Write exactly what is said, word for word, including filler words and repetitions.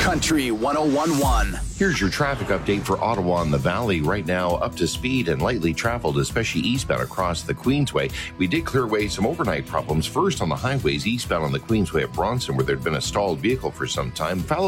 Country one oh one point one. Here's your traffic update for Ottawa and the Valley. Right now, up to speed and lightly traveled, especially eastbound across the Queensway. We did clear away some overnight problems. First on the highways eastbound on the Queensway at Bronson, where there'd been a stalled vehicle for some time. Followed